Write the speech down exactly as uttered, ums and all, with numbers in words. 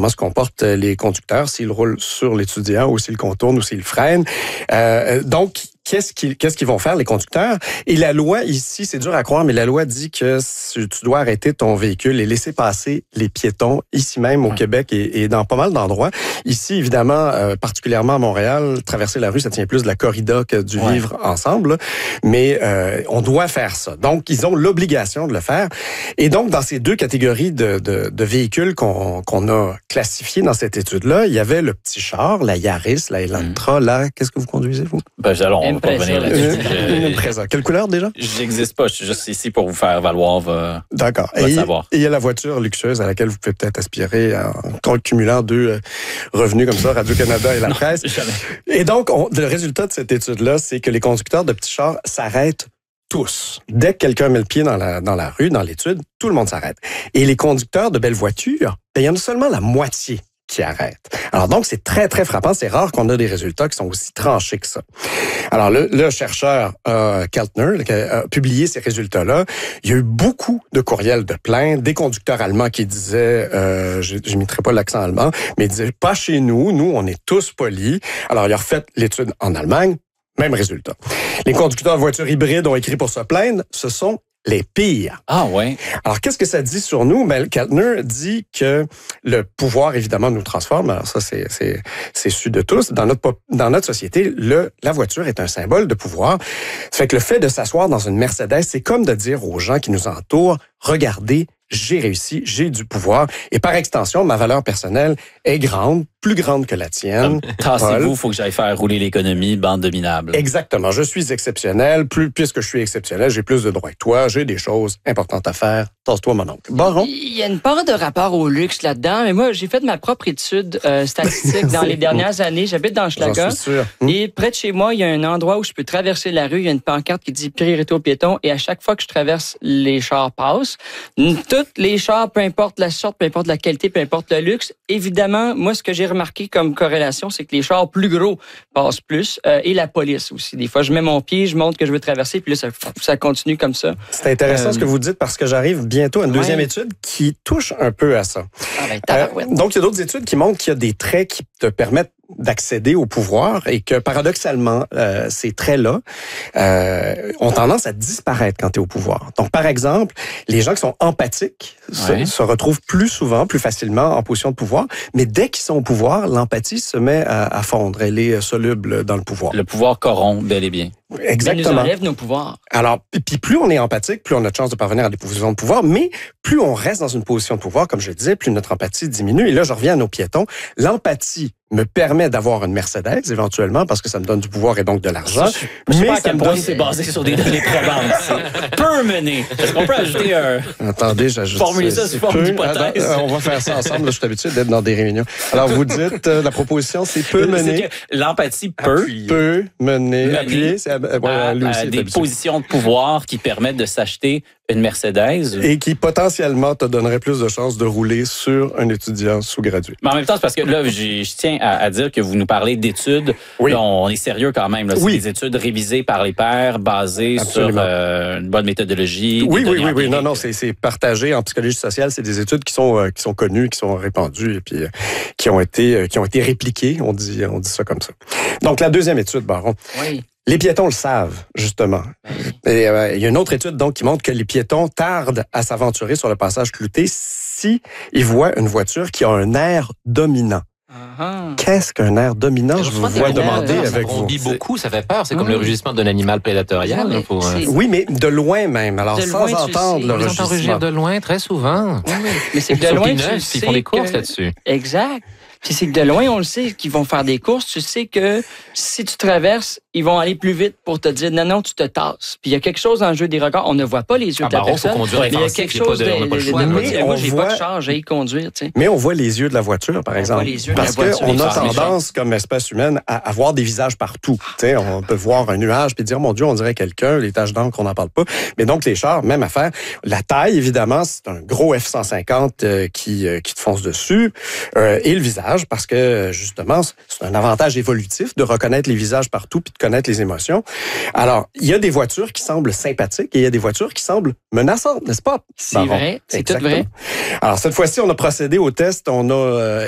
comment se comportent les conducteurs, s'ils roulent sur l'étudiant ou s'ils contournent ou s'ils freinent. Euh, donc, Qu'est-ce qu'ils, qu'est-ce qu'ils vont faire, les conducteurs? Et la loi, ici, c'est dur à croire, mais la loi dit que tu dois arrêter ton véhicule et laisser passer les piétons, ici même au Québec et, et dans pas mal d'endroits. Ici, évidemment, euh, particulièrement à Montréal, traverser la rue, ça tient plus de la corrida que du ouais. vivre ensemble. Mais euh, on doit faire ça. Donc, ils ont l'obligation de le faire. Et donc, dans ces deux catégories de, de, de véhicules qu'on, qu'on a classifiés dans cette étude-là, il y avait le petit char, la Yaris, la Elantra, mmh. là, qu'est-ce que vous conduisez, vous? Ben, alors, on va pas revenir là-dessus. Je... Quelle couleur déjà? Je n'existe pas. Je suis juste ici pour vous faire valoir euh, D'accord. Et il y a la voiture luxueuse à laquelle vous pouvez peut-être aspirer en cumulant deux euh, revenus comme ça, Radio-Canada et la non, presse. Jamais. Et donc, on, le résultat de cette étude-là, c'est que les conducteurs de petits chars s'arrêtent tous. Dès que quelqu'un met le pied dans la, dans la rue, dans l'étude, tout le monde s'arrête. Et les conducteurs de belles voitures, ben, il y en a seulement la moitié qui arrête. Alors donc, c'est très, très frappant. C'est rare qu'on ait des résultats qui sont aussi tranchés que ça. Alors, le, le chercheur euh, Keltner qui a publié ces résultats-là. Il y a eu beaucoup de courriels de plainte, des conducteurs allemands qui disaient, euh, je n'imiterai pas l'accent allemand, mais ils disaient, pas chez nous, nous, on est tous polis. Alors, il a refait l'étude en Allemagne, même résultat. Les conducteurs de voitures hybrides ont écrit pour se plaindre, ce sont les pires. Ah ouais. Alors, qu'est-ce que ça dit sur nous? Ben, Keltner dit que le pouvoir, évidemment, nous transforme. Alors ça, c'est, c'est, c'est su de tous. Dans notre, dans notre société, le, la voiture est un symbole de pouvoir. Ça fait que le fait de s'asseoir dans une Mercedes, c'est comme de dire aux gens qui nous entourent, regardez, j'ai réussi, j'ai du pouvoir. Et par extension, ma valeur personnelle est grande, plus grande que la tienne. Tassez-vous, il faut que j'aille faire rouler l'économie, bande de minables. Exactement. Je suis exceptionnel. Plus, puisque je suis exceptionnel, j'ai plus de droits que toi. J'ai des choses importantes à faire. Tasse-toi, mon oncle. Baron? Il y a une part de rapport au luxe là-dedans. Mais moi, j'ai fait ma propre étude euh, statistique dans les dernières années. J'habite dans Schlager. J'en suis sûr. Et près de chez moi, il y a un endroit où je peux traverser la rue. Il y a une pancarte qui dit priorité aux piétons. Et à chaque fois que je traverse, les chars passent. Toutes les chars, peu importe la sorte, peu importe la qualité, peu importe le luxe. Évidemment, moi, ce que j'ai remarqué comme corrélation, c'est que les chars plus gros passent plus. Euh, et la police aussi. Des fois, je mets mon pied, je montre que je veux traverser, puis là, ça, ça continue comme ça. C'est intéressant euh, ce que vous dites parce que j'arrive bientôt à une deuxième ouais. étude qui touche un peu à ça. Ah ben, tabarouette. euh, donc, il y a d'autres études qui montrent qu'il y a des traits qui te permettent d'accéder au pouvoir et que, paradoxalement, euh, ces traits-là euh, ont tendance à disparaître quand tu es au pouvoir. Donc, par exemple, les gens qui sont empathiques ouais. se, se retrouvent plus souvent, plus facilement en position de pouvoir, mais dès qu'ils sont au pouvoir, l'empathie se met à, à fondre. Elle est soluble dans le pouvoir. Le pouvoir corrompt bel et bien. Exactement. Ça nous enlève nos pouvoirs. Alors, puis plus on est empathique, plus on a de chances de parvenir à des positions de pouvoir, mais plus on reste dans une position de pouvoir, comme je le disais, plus notre empathie diminue. Et là, je reviens à nos piétons. L'empathie me permet d'avoir une Mercedes, éventuellement, parce que ça me donne du pouvoir et donc de l'argent. Ça, je sais pas à quel point c'est basé sur des données probantes. C'est peut mener. Est-ce qu'on peut ajouter un... Attendez, j'ajoute... Formuler ça sous forme d'hypothèse. On va faire ça ensemble. Là, je suis habitué d'être dans des réunions. Alors, vous dites, euh, la proposition, c'est peut mener... L'empathie peut... Appuyer. Peut mener... mener appuyer, c'est... Euh, à, à, à des positions de pouvoir qui permettent de s'acheter une Mercedes. Et qui, potentiellement, te donnerait plus de chances de rouler sur un étudiant sous-gradué. Mais en même temps, c'est parce que là, je tiens à, à dire que vous nous parlez d'études. Oui. Là, on est sérieux quand même. Là. C'est oui. des études révisées par les pairs, basées Absolument. sur euh, une bonne méthodologie. Oui, oui, oui, oui. Non, non, c'est, c'est partagé en psychologie sociale. C'est des études qui sont, euh, qui sont connues, qui sont répandues et puis euh, qui ont été, euh, qui ont été répliquées. On dit, on dit ça comme ça. Donc, la deuxième étude, Baron. Oui. Les piétons le savent, justement. Et, euh, il y a une autre étude donc qui montre que les piétons tardent à s'aventurer sur le passage clouté si ils voient une voiture qui a un air dominant. Uh-huh. Qu'est-ce qu'un air dominant? Je, je vous vois demander air, avec ça vous. Ça beaucoup, ça fait peur. C'est mmh. comme le rugissement d'un animal prédatorial. Oui, là, faut, euh... oui, mais de loin même. Alors, de sans loin, entendre le rugissement. Ils entendent rugir de loin, très souvent. Oui, oui. Mais c'est que de loin, tu sais ils font des courses que... là-dessus. Exact. Puis c'est que de loin, on le sait qu'ils vont faire des courses. Tu sais que si tu traverses, ils vont aller plus vite pour te dire non, non, tu te tasses. Puis il y a quelque chose dans le jeu des regards. On ne voit pas les yeux ah, de la baron, personne. Mais il y a quelque chose de... de, de, de, de mais moi, on j'ai voit... pas de char, j'ai conduire. Tu sais. Mais on voit les yeux de la voiture, par exemple. On voit les yeux Parce de la voiture. qu'on a tendance, comme espèce humaine, à avoir des visages partout. Tu sais, on peut voir un nuage puis dire, mon Dieu, on dirait quelqu'un, les taches d'encre, on n'en parle pas. Mais donc, les chars, même affaire. La taille, évidemment, c'est un gros F cent cinquante euh, qui, euh, qui te fonce dessus. Euh, et le visage, parce que, justement, c'est un avantage évolutif de reconnaître les visages partout puis de connaître les émotions. Alors, il y a des voitures qui semblent sympathiques et il y a des voitures qui semblent menaçantes, n'est-ce pas? C'est Baron? vrai, c'est tout vrai. Alors, cette fois-ci, on a procédé au test. On a euh,